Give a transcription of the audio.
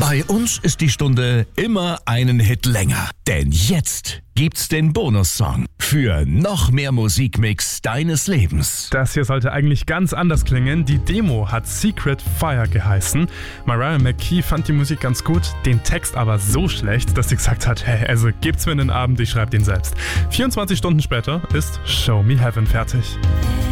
Bei uns ist die Stunde immer einen Hit länger. Denn jetzt gibt's den Bonussong für noch mehr Musikmix deines Lebens. Das hier sollte eigentlich ganz anders klingen. Die Demo hat Secret Fire geheißen. Mariah McKee fand die Musik ganz gut, den Text aber so schlecht, dass sie gesagt hat, hey, also gebt's mir einen Abend, ich schreibe den selbst. 24 Stunden später ist Show Me Heaven fertig.